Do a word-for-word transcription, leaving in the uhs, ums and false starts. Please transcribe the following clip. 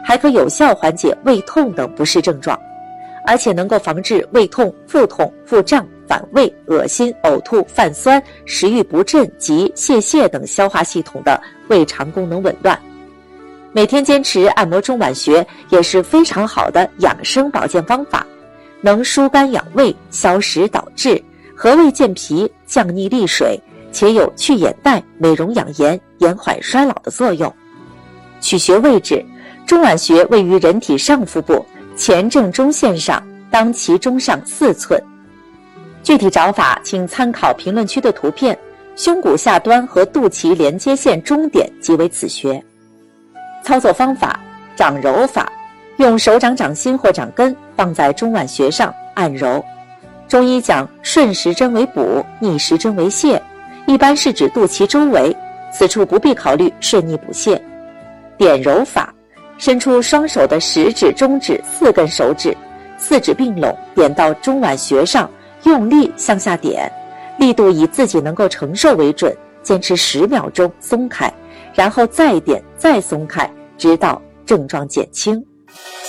还可有效缓解胃痛等不适症状，而且能够防治胃痛、腹痛、腹胀、反胃、恶心、呕吐、泛酸、食欲不振及泄泻等消化系统的胃肠功能紊乱。每天坚持按摩中脘穴也是非常好的养生保健方法，能疏肝养胃、消食导滞、和胃健脾、降逆利水，且有去眼袋、美容养颜、延缓衰老的作用。取穴位置，中脘穴位于人体上腹部前正中线上，当其中上四寸。具体找法请参考评论区的图片，胸骨下端和肚脐连接线中点即为此穴。操作方法：掌揉法，用手掌掌心或掌根放在中脘穴上按揉。中医讲顺时针为补，逆时针为泻，一般是指肚脐周围，此处不必考虑顺逆补泻。点揉法，伸出双手的食指、中指四根手指，四指并拢，点到中脘穴上，用力向下点，力度以自己能够承受为准，坚持十秒钟松开，然后再点再松开，直到症状减轻。